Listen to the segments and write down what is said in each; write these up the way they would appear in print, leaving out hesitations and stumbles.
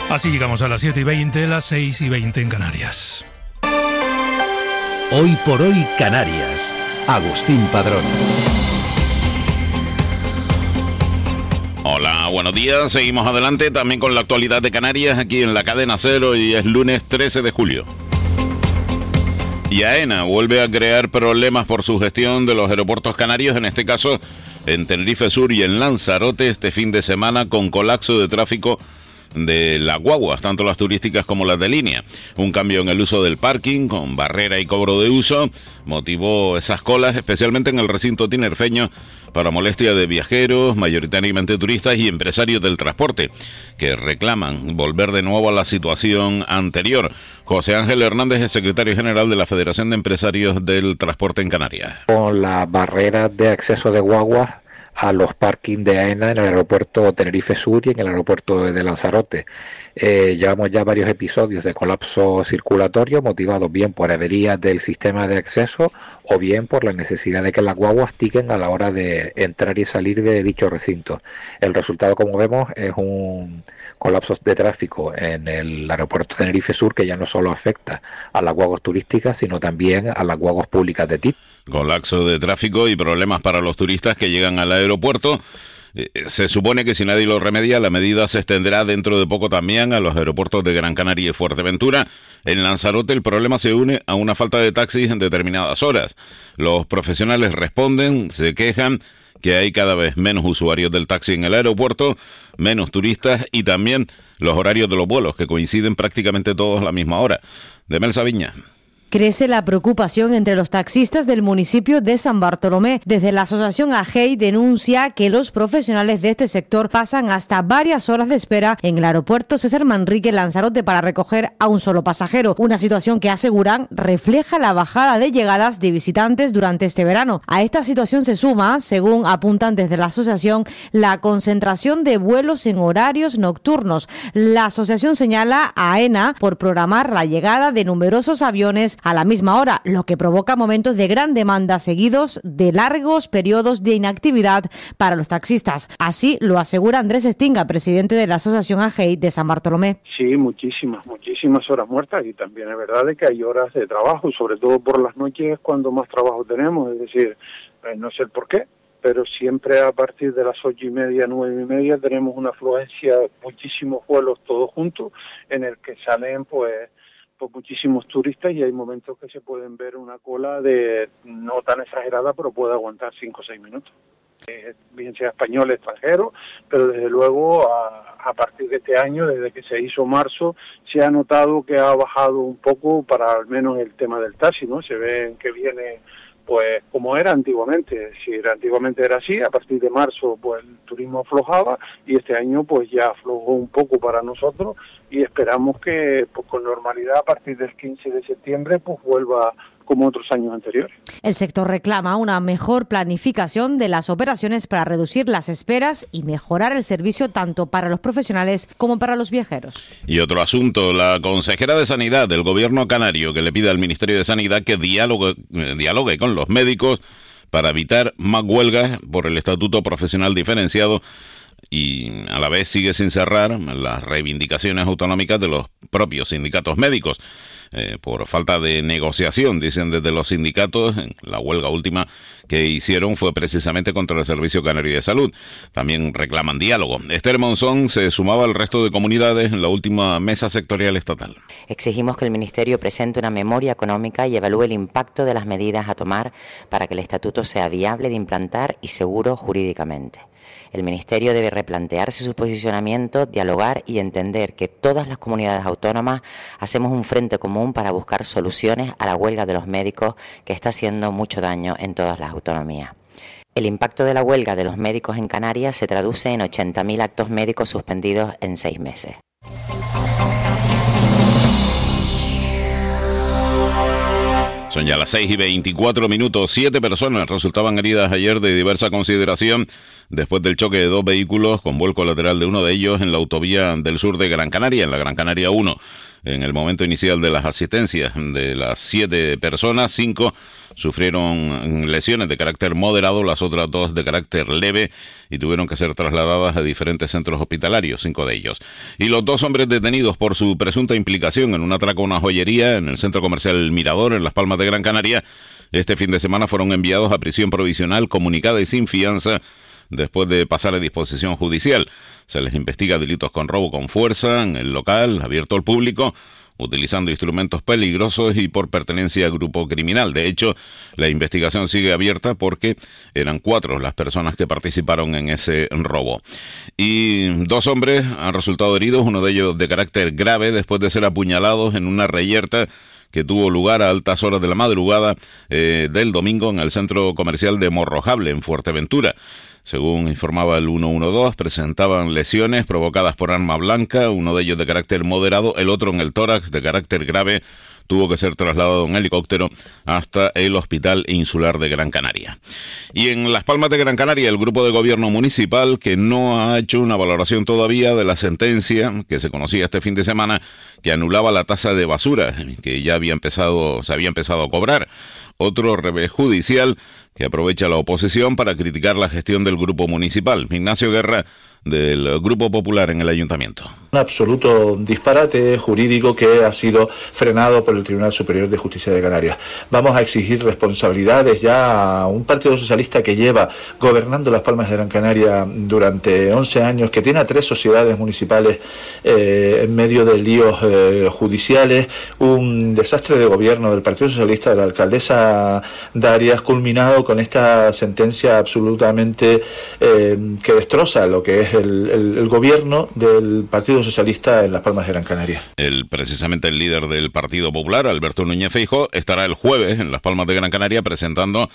Así llegamos a las 7:20, las 6:20 en Canarias. Hoy por hoy Canarias. Agustín Padrón. Hola, buenos días. Seguimos adelante también con la actualidad de Canarias aquí en la cadena Cero y es lunes 13 de julio. Y AENA vuelve a crear problemas por su gestión de los aeropuertos canarios, en este caso en Tenerife Sur y en Lanzarote este fin de semana con colapso de tráfico de las guaguas, tanto las turísticas como las de línea. Un cambio en el uso del parking, con barrera y cobro de uso, motivó esas colas, especialmente en el recinto tinerfeño, para molestia de viajeros, mayoritariamente turistas y empresarios del transporte, que reclaman volver de nuevo a la situación anterior. José Ángel Hernández es secretario general de la Federación de Empresarios del Transporte en Canarias. Con las barreras de acceso de guaguas a los parkings de AENA en el aeropuerto Tenerife Sur y en el aeropuerto de Lanzarote. Llevamos ya varios episodios de colapso circulatorio motivados bien por averías del sistema de acceso o bien por la necesidad de que las guaguas tiquen a la hora de entrar y salir de dicho recinto. El resultado, como vemos, es un colapso de tráfico en el aeropuerto Tenerife Sur que ya no solo afecta a las guaguas turísticas, sino también a las guaguas públicas de TIP. Colapso de tráfico y problemas para los turistas que llegan al aeropuerto. Se supone que si nadie lo remedia, la medida se extenderá dentro de poco también a los aeropuertos de Gran Canaria y Fuerteventura. En Lanzarote el problema se une a una falta de taxis en determinadas horas. Los profesionales responden, se quejan que hay cada vez menos usuarios del taxi en el aeropuerto, menos turistas y también los horarios de los vuelos, que coinciden prácticamente todos a la misma hora. De Mel Sabiña. Crece la preocupación entre los taxistas del municipio de San Bartolomé. Desde la asociación AGEI denuncia que los profesionales de este sector pasan hasta varias horas de espera en el aeropuerto César Manrique Lanzarote para recoger a un solo pasajero. Una situación que aseguran refleja la bajada de llegadas de visitantes durante este verano. A esta situación se suma, según apuntan desde la asociación, la concentración de vuelos en horarios nocturnos. La asociación señala a AENA por programar la llegada de numerosos aviones a la misma hora, lo que provoca momentos de gran demanda seguidos de largos periodos de inactividad para los taxistas. Así lo asegura Andrés Estinga, presidente de la Asociación AGEI de San Bartolomé. Sí, muchísimas horas muertas y también es verdad que hay horas de trabajo, sobre todo por las noches cuando más trabajo tenemos, es decir, no sé el por qué, pero siempre a partir de las 8:30, 9:30 tenemos una afluencia, muchísimos vuelos todos juntos, en el que salen pues muchísimos turistas y hay momentos que se pueden ver una cola de no tan exagerada, pero puede aguantar 5 o 6 minutos. Bien sea español, extranjero, pero desde luego a partir de este año, desde que se hizo marzo, se ha notado que ha bajado un poco para al menos el tema del taxi, ¿no? Se ve que viene pues como era antiguamente, si antiguamente era así, a partir de marzo pues el turismo aflojaba y este año pues ya aflojó un poco para nosotros y esperamos que pues con normalidad a partir del 15 de septiembre pues vuelva como otros años anteriores. El sector reclama una mejor planificación de las operaciones para reducir las esperas y mejorar el servicio tanto para los profesionales como para los viajeros. Y otro asunto, la consejera de Sanidad del Gobierno canario que le pide al Ministerio de Sanidad que dialogue con los médicos para evitar más huelgas por el Estatuto Profesional Diferenciado y a la vez sigue sin cerrar las reivindicaciones autonómicas de los propios sindicatos médicos. Por falta de negociación, dicen desde los sindicatos, la huelga última que hicieron fue precisamente contra el Servicio Canario de Salud. También reclaman diálogo. Esther Monzón se sumaba al resto de comunidades en la última mesa sectorial estatal. Exigimos que el Ministerio presente una memoria económica y evalúe el impacto de las medidas a tomar para que el estatuto sea viable de implantar y seguro jurídicamente. El Ministerio debe replantearse su posicionamiento, dialogar y entender que todas las comunidades autónomas hacemos un frente común para buscar soluciones a la huelga de los médicos que está haciendo mucho daño en todas las autonomías. El impacto de la huelga de los médicos en Canarias se traduce en 80.000 actos médicos suspendidos en 6 meses. Son ya las 6:24. 7 personas resultaban heridas ayer de diversa consideración después del choque de 2 vehículos con vuelco lateral de uno de ellos en la autovía del sur de Gran Canaria, en la Gran Canaria 1. En el momento inicial de las asistencias de las 7 personas, 5 sufrieron lesiones de carácter moderado, las otras 2 de carácter leve y tuvieron que ser trasladadas a diferentes centros hospitalarios, 5 de ellos. Y los 2 hombres detenidos por su presunta implicación en un atraco a una joyería en el centro comercial El Mirador, en Las Palmas de Gran Canaria, este fin de semana fueron enviados a prisión provisional comunicada y sin fianza después de pasar a disposición judicial. Se les investiga delitos con robo con fuerza en el local abierto al público, utilizando instrumentos peligrosos y por pertenencia a grupo criminal. De hecho, la investigación sigue abierta porque eran 4 las personas que participaron en ese robo. Y 2 hombres han resultado heridos, uno de ellos de carácter grave, después de ser apuñalados en una reyerta que tuvo lugar a altas horas de la madrugada del domingo en el centro comercial de Morrojable, en Fuerteventura. Según informaba el 112, presentaban lesiones provocadas por arma blanca, uno de ellos de carácter moderado, el otro en el tórax de carácter grave. Tuvo que ser trasladado en helicóptero hasta el Hospital Insular de Gran Canaria. Y en Las Palmas de Gran Canaria, el grupo de gobierno municipal, que no ha hecho una valoración todavía de la sentencia que se conocía este fin de semana, que anulaba la tasa de basura, que ya se había empezado a cobrar. Otro revés judicial que aprovecha la oposición para criticar la gestión del grupo municipal. Ignacio Guerra, del Grupo Popular en el Ayuntamiento. Un absoluto disparate jurídico que ha sido frenado por el Tribunal Superior de Justicia de Canarias. Vamos a exigir responsabilidades ya a un partido socialista que lleva gobernando Las Palmas de Gran Canaria durante 11 años, que tiene a 3 sociedades municipales en medio de líos judiciales, un desastre de gobierno del Partido Socialista, de la alcaldesa Darias, culminado con esta sentencia absolutamente que destroza lo que es el gobierno del Partido Socialista en Las Palmas de Gran Canaria. Precisamente el líder del Partido Popular, Alberto Núñez Feijóo, estará el jueves en Las Palmas de Gran Canaria presentando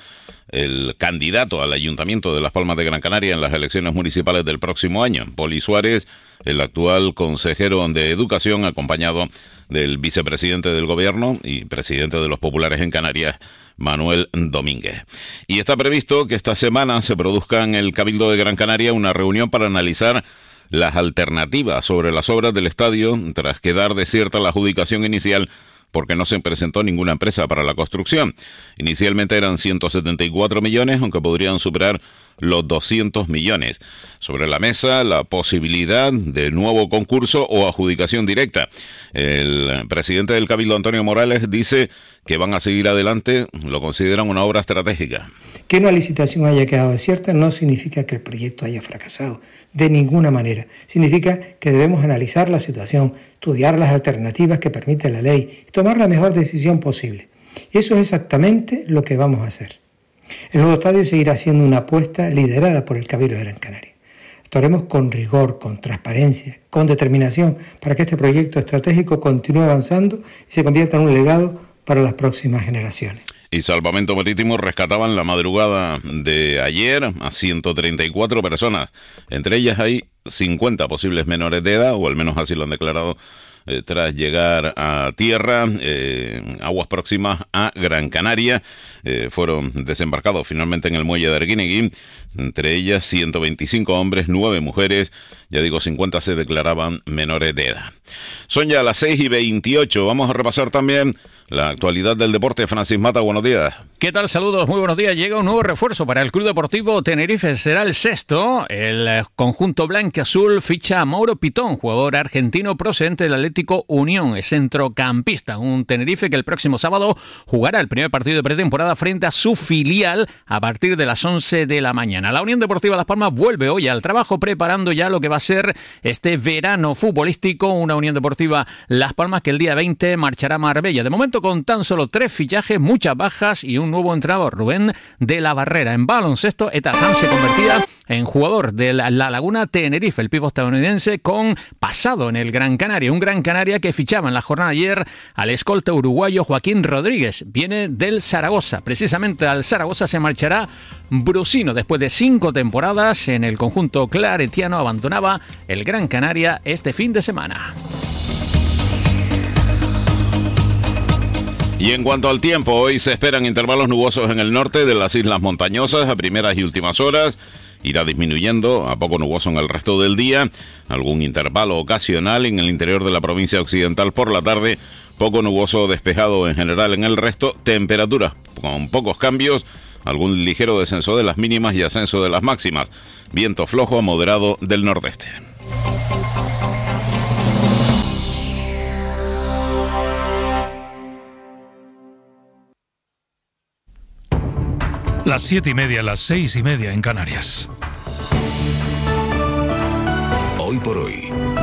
el candidato al Ayuntamiento de Las Palmas de Gran Canaria en las elecciones municipales del próximo año. Poli Suárez, el actual consejero de Educación, acompañado del vicepresidente del Gobierno y presidente de los populares en Canarias, Manuel Domínguez. Y está previsto que esta semana se produzca en el Cabildo de Gran Canaria una reunión para analizar las alternativas sobre las obras del estadio tras quedar desierta la adjudicación inicial porque no se presentó ninguna empresa para la construcción. Inicialmente eran 174 millones, aunque podrían superar los 200 millones. Sobre la mesa, la posibilidad de nuevo concurso o adjudicación directa. El presidente del Cabildo, Antonio Morales, dice que van a seguir adelante, lo consideran una obra estratégica. Que una licitación haya quedado desierta no significa que el proyecto haya fracasado, de ninguna manera. Significa que debemos analizar la situación, estudiar las alternativas que permite la ley y tomar la mejor decisión posible. Y eso es exactamente lo que vamos a hacer. El nuevo estadio seguirá siendo una apuesta liderada por el Cabildo de Gran Canaria. Actuaremos con rigor, con transparencia, con determinación para que este proyecto estratégico continúe avanzando y se convierta en un legado para las próximas generaciones. Y Salvamento Marítimo rescataban la madrugada de ayer a 134 personas. Entre ellas hay 50 posibles menores de edad, o al menos así lo han declarado tras llegar a tierra, aguas próximas a Gran Canaria. Fueron desembarcados finalmente en el muelle de Arguineguín, entre ellas 125 hombres, 9 mujeres, ya digo, 50 se declaraban menores de edad. Son ya las 6:28, vamos a repasar también la actualidad del deporte. Francis Mata, buenos días. ¿Qué tal? Saludos, muy buenos días. Llega un nuevo refuerzo para el Club Deportivo Tenerife, será el 6º. El conjunto blanquiazul ficha a Mauro Pitón, jugador argentino procedente del Atlético Unión, es centrocampista. Un Tenerife que el próximo sábado jugará el primer partido de pretemporada frente a su filial a partir de las 11 de la mañana. La Unión Deportiva Las Palmas vuelve hoy al trabajo preparando ya lo que va a ser este verano futbolístico. Una Unión Deportiva Las Palmas que el día 20 marchará a Marbella. De momento con tan solo 3 fichajes, muchas bajas y un nuevo entrenador, Rubén de la Barrera. En baloncesto, Ethan Hans se convertía en jugador de la Laguna Tenerife, el pívot estadounidense con pasado en el Gran Canaria. Un Gran Canaria que fichaba en la jornada de ayer al escolta uruguayo Joaquín Rodríguez. Viene del Zaragoza. Precisamente al Zaragoza se marchará Brusino. Después de 5 temporadas en el conjunto claretiano, abandonaba el Gran Canaria este fin de semana. Y en cuanto al tiempo, hoy se esperan intervalos nubosos en el norte de las islas montañosas a primeras y últimas horas irá disminuyendo, a poco nuboso en el resto del día, algún intervalo ocasional en el interior de la provincia occidental por la tarde, poco nuboso despejado en general en el resto, temperaturas con pocos cambios, algún ligero descenso de las mínimas y ascenso de las máximas, viento flojo a moderado del nordeste. Las 7:30, las 6:30 en Canarias. Hoy por hoy,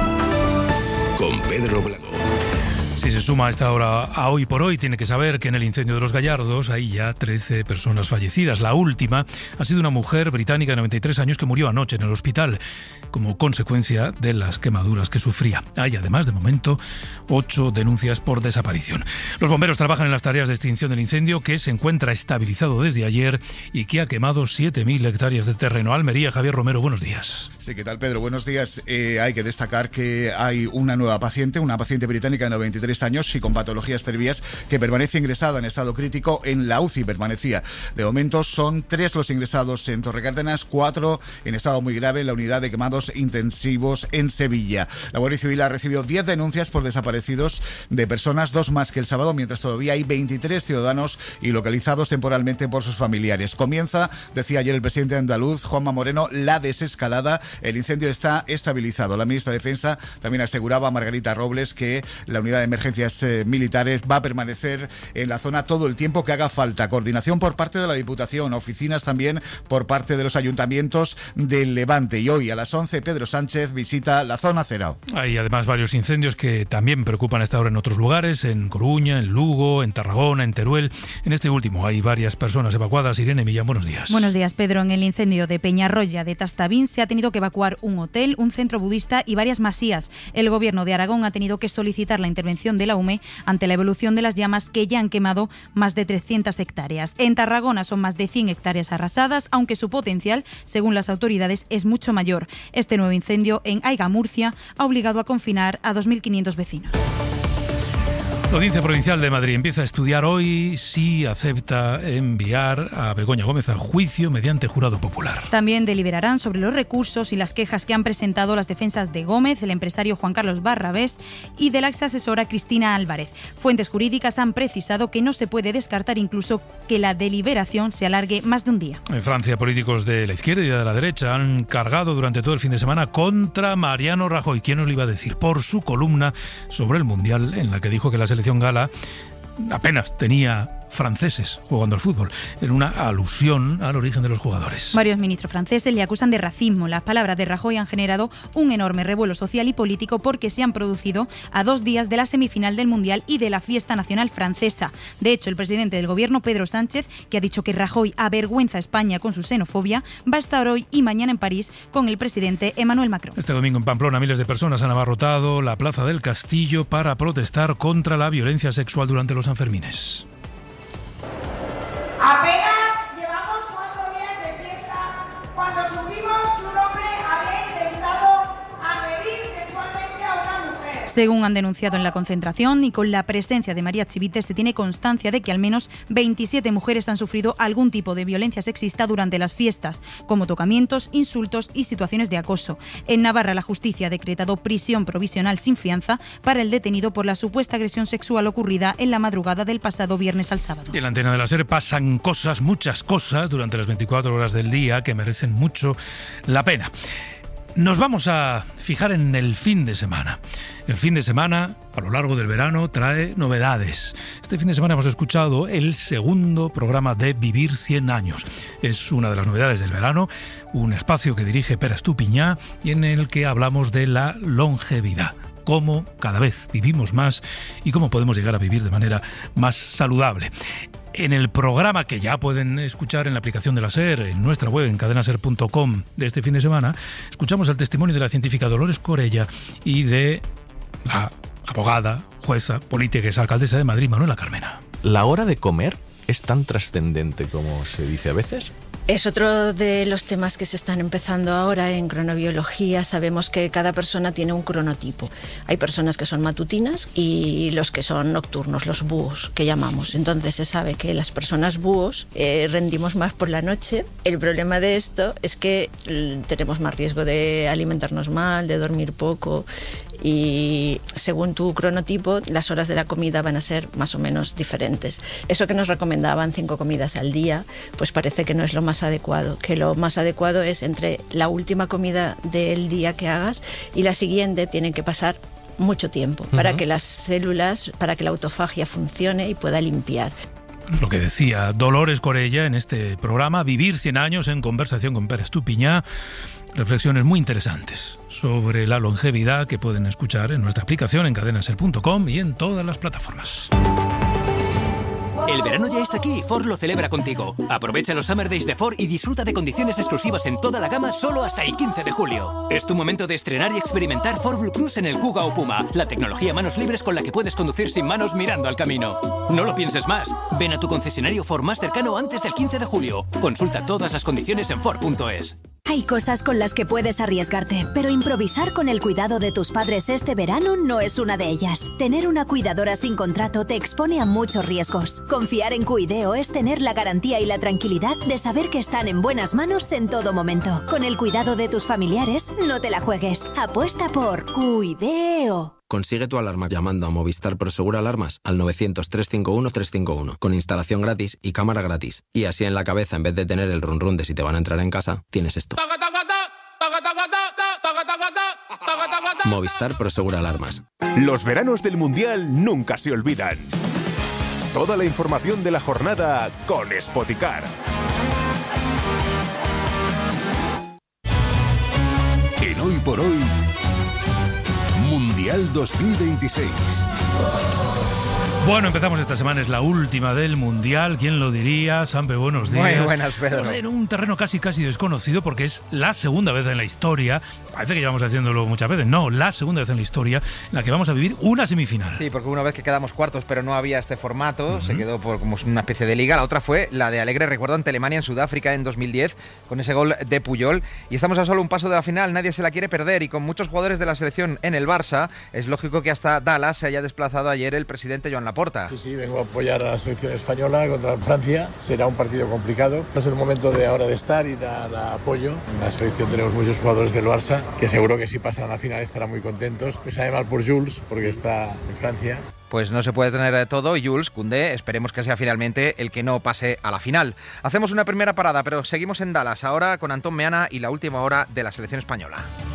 con Pedro Blanco. Si se suma a esta hora a Hoy por Hoy, tiene que saber que en el incendio de los Gallardos hay ya 13 personas fallecidas. La última ha sido una mujer británica de 93 años que murió anoche en el hospital como consecuencia de las quemaduras que sufría. Hay además, de momento, 8 denuncias por desaparición. Los bomberos trabajan en las tareas de extinción del incendio, que se encuentra estabilizado desde ayer y que ha quemado 7.000 hectáreas de terreno. Almería, Javier Romero, buenos días. Sí, ¿qué tal, Pedro? Buenos días. Hay que destacar que hay una nueva paciente, una paciente británica de 93 años y con patologías previas que permanece ingresada en estado crítico en la UCI. Permanecía. De momento son 3 los ingresados en Torrecárdenas, 4 en estado muy grave en la unidad de quemados intensivos en Sevilla. La Guardia Civil ha recibido 10 denuncias por desaparecidos de personas, 2 más que el sábado, mientras todavía hay 23 ciudadanos y localizados temporalmente por sus familiares. Comienza, decía ayer el presidente andaluz, Juanma Moreno, la desescalada. El incendio está estabilizado. La ministra de Defensa también aseguraba, Margarita Robles, que la unidad de emergencias militares va a permanecer en la zona todo el tiempo que haga falta. Coordinación por parte de la Diputación, oficinas también por parte de los ayuntamientos del Levante. Y hoy a las 11 Pedro Sánchez visita la zona cero. Hay además varios incendios que también preocupan a esta hora en otros lugares, en Coruña, en Lugo, en Tarragona, en Teruel. En este último hay varias personas evacuadas. Irene Millán, buenos días. Buenos días, Pedro. En el incendio de Peñarroya de Tastavín se ha tenido que evacuar un hotel, un centro budista y varias masías. El gobierno de Aragón ha tenido que solicitar la intervención de la UME ante la evolución de las llamas que ya han quemado más de 300 hectáreas. En Tarragona son más de 100 hectáreas arrasadas, aunque su potencial, según las autoridades, es mucho mayor. Este nuevo incendio en Aiga, Murcia, ha obligado a confinar a 2.500 vecinos. La Audiencia Provincial de Madrid empieza a estudiar hoy si acepta enviar a Begoña Gómez a juicio mediante jurado popular. También deliberarán sobre los recursos y las quejas que han presentado las defensas de Gómez, el empresario Juan Carlos Barrabés y de la exasesora Cristina Álvarez. Fuentes jurídicas han precisado que no se puede descartar incluso que la deliberación se alargue más de un día. En Francia, políticos de la izquierda y de la derecha han cargado durante todo el fin de semana contra Mariano Rajoy. ¿Quién nos lo iba a decir? Por su columna sobre el Mundial, en la que dijo que la selección gala apenas tenía franceses jugando al fútbol, en una alusión al origen de los jugadores. Varios ministros franceses le acusan de racismo. Las palabras de Rajoy han generado un enorme revuelo social y político porque se han producido a 2 días de la semifinal del Mundial y de la fiesta nacional francesa. De hecho, el presidente del gobierno, Pedro Sánchez, que ha dicho que Rajoy avergüenza a España con su xenofobia, va a estar hoy y mañana en París con el presidente Emmanuel Macron. Este domingo en Pamplona miles de personas han abarrotado la Plaza del Castillo para protestar contra la violencia sexual durante los Sanfermines. Apenas llevamos 4 días de fiestas cuando supimos que un hombre había intentado agredir sexualmente a una mujer. Según han denunciado en la concentración y con la presencia de María Chivite, se tiene constancia de que al menos 27 mujeres han sufrido algún tipo de violencia sexista durante las fiestas, como tocamientos, insultos y situaciones de acoso. En Navarra, la justicia ha decretado prisión provisional sin fianza para el detenido por la supuesta agresión sexual ocurrida en la madrugada del pasado viernes al sábado. Y en la antena de la SER pasan cosas, muchas cosas, durante las 24 horas del día que merecen mucho la pena. Nos vamos a fijar en el fin de semana. El fin de semana, a lo largo del verano, trae novedades. Este fin de semana hemos escuchado el segundo programa de Vivir 100 años. Es una de las novedades del verano, un espacio que dirige Pere Estupiñá y en el que hablamos de la longevidad. Cómo cada vez vivimos más y cómo podemos llegar a vivir de manera más saludable. En el programa que ya pueden escuchar en la aplicación de la SER, en nuestra web, en cadenaser.com, de este fin de semana, escuchamos el testimonio de la científica Dolores Corella y de la abogada, jueza, política y alcaldesa de Madrid, Manuela Carmena. ¿La hora de comer es tan trascendente como se dice a veces? Es otro de los temas que se están empezando ahora en cronobiología. Sabemos que cada persona tiene un cronotipo. Hay personas que son matutinas y los que son nocturnos, los búhos, que llamamos. Entonces se sabe que las personas búhos rendimos más por la noche. El problema de esto es que tenemos más riesgo de alimentarnos mal, de dormir poco, y según tu cronotipo las horas de la comida van a ser más o menos diferentes. Eso que nos recomendaban 5 comidas al día, pues parece que no es lo más adecuado, que lo más adecuado es entre la última comida del día que hagas y la siguiente tienen que pasar mucho tiempo para que las células, para que la autofagia funcione y pueda limpiar. Es lo que decía Dolores Corella en este programa, Vivir 100 años, en conversación con Pere Estupiñá. Reflexiones muy interesantes sobre la longevidad que pueden escuchar en nuestra aplicación en cadenaser.com y en todas las plataformas. El verano ya está aquí y Ford lo celebra contigo. Aprovecha los Summer Days de Ford y disfruta de condiciones exclusivas en toda la gama solo hasta el 15 de julio. Es tu momento de estrenar y experimentar Ford Blue Cruise en el Kuga o Puma, la tecnología manos libres con la que puedes conducir sin manos mirando al camino. No lo pienses más. Ven a tu concesionario Ford más cercano antes del 15 de julio. Consulta todas las condiciones en Ford.es. Hay cosas con las que puedes arriesgarte, pero improvisar con el cuidado de tus padres este verano no es una de ellas. Tener una cuidadora sin contrato te expone a muchos riesgos. Confiar en Cuideo es tener la garantía y la tranquilidad de saber que están en buenas manos en todo momento. Con el cuidado de tus familiares, no te la juegues. Apuesta por Cuideo. Consigue tu alarma llamando a Movistar Prosegur Alarmas al 900-351-351 con instalación gratis y cámara gratis. Y así en la cabeza, en vez de tener el run run de si te van a entrar en casa, tienes esto. Movistar Prosegur Alarmas. Los veranos del Mundial nunca se olvidan. Toda la información de la jornada con Spoticar. En Hoy por Hoy, Mundial 2026. Bueno, empezamos esta semana, es la última del Mundial. ¿Quién lo diría? Sampe, buenos días. Muy buenas, Pedro. En un terreno casi desconocido porque es la segunda vez en la historia, parece que llevamos haciéndolo muchas veces, no, la segunda vez en la historia en la que vamos a vivir una semifinal. Sí, porque una vez que quedamos cuartos, pero no había este formato, se quedó por como una especie de liga. La otra fue la de alegre recuerdo ante Alemania en Sudáfrica en 2010, con ese gol de Puyol. Y estamos a solo un paso de la final, nadie se la quiere perder, y con muchos jugadores de la selección en el Barça, es lógico que hasta Dallas se haya desplazado ayer el presidente Joan Laporta. Sí, vengo a apoyar a la selección española contra Francia. Será un partido complicado. No es el momento de ahora de estar y dar apoyo. En la selección tenemos muchos jugadores del Barça que seguro que si pasan a la final estarán muy contentos. Me sabe mal por Jules porque está en Francia. Pues no se puede tener todo y Jules Koundé esperemos que sea finalmente el que no pase a la final. Hacemos una primera parada, pero seguimos en Dallas ahora con Antón Meana y la última hora de la selección española.